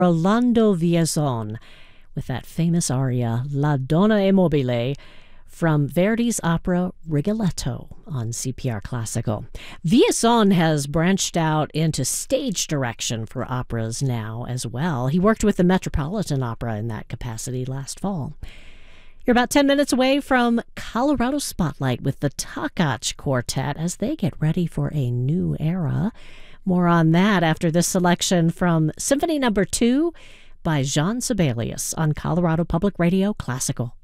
Orlando Villazon with that famous aria La Donna è mobile from Verdi's opera Rigoletto on CPR Classical. Villazon has branched out into stage direction for operas now as well. He worked with the Metropolitan Opera in that capacity last fall. You're about 10 minutes away from Colorado Spotlight with the Takach Quartet as they get ready for a new era. More on that after this selection from Symphony No. 2 by Jean Sibelius on Colorado Public Radio Classical.